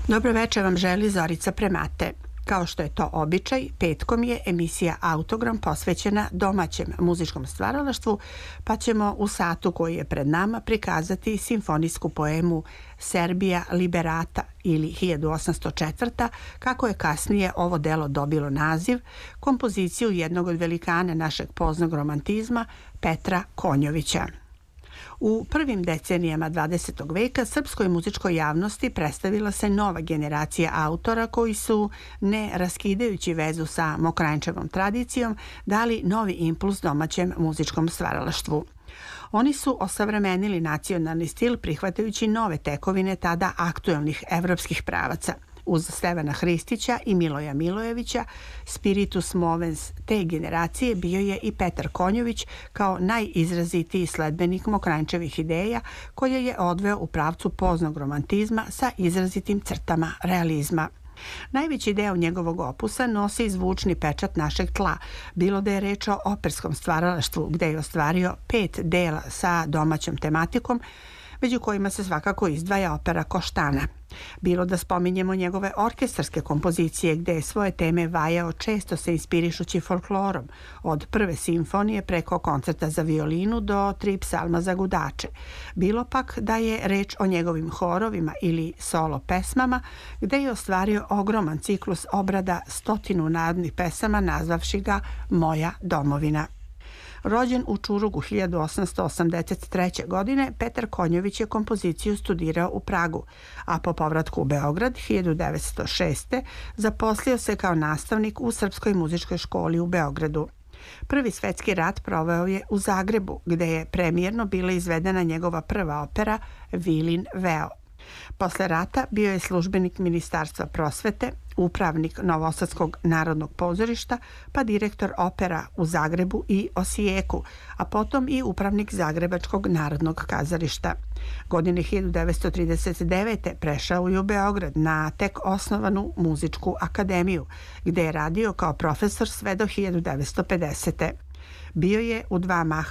Dobro večer vam želi Zorica Premate. Kao što je to običaj, petkom je emisija Autogram posvećena domaćem muzičkom stvaralaštvu, pa ćemo u satu koji je pred nama prikazati simfonijsku poemu Serbia Liberata ili 1804. kako je kasnije ovo delo dobilo naziv, kompoziciju jednog od velikana našeg poznog romantizma, Petra Konjovića. U prvim decenijama 20. veka srpskoj muzičkoj javnosti predstavila se nova generacija autora koji su, ne raskidajući vezu sa Mokranjčevom tradicijom, dali novi impuls domaćem muzičkom stvaralaštvu. Oni su osavremenili nacionalni stil prihvatajući nove tekovine tada aktuelnih evropskih pravaca. Uz Stevana Hristića i Miloja Milojevića, spiritus movens te generacije bio je i Petar Konjović kao najizrazitiji sledbenik Mokranjčevih ideja koje je odveo u pravcu poznog romantizma sa izrazitim crtama realizma. Najveći deo njegovog opusa nosi zvučni pečat našeg tla, bilo da je reč o operskom stvaralaštvu gde je ostvario 5 dela sa domaćom tematikom, među kojima se svakako izdvaja opera Koštana. Bilo da spominjemo njegove orkestarske kompozicije gde je svoje teme vajao često se inspirišući folklorom, od prve simfonije preko koncerta za violinu do 3 psalma za gudače. Bilo pak da je reč o njegovim horovima ili solo pesmama gde je ostvario ogroman ciklus obrada 100 narodnih pesama nazvavši ga Moja domovina. Rođen u Čurugu 1883. godine, Petar Konjović je kompoziciju studirao u Pragu, a po povratku u Beograd 1906. zaposlio se kao nastavnik u Srpskoj muzičkoj školi u Beogradu. Prvi svetski rat proveo je u Zagrebu, gde je premijerno bila izvedena njegova prva opera Vilin Veo. Posle rata bio je službenik Ministarstva prosvete, upravnik Novosadskog narodnog pozorišta, pa direktor opera u Zagrebu i Osijeku, a potom i upravnik Zagrebačkog narodnog kazališta. Godine 1939. prešao je u Beograd na tek osnovanu muzičku akademiju, gde je radio kao profesor sve do 1950. Bio je u 2 maha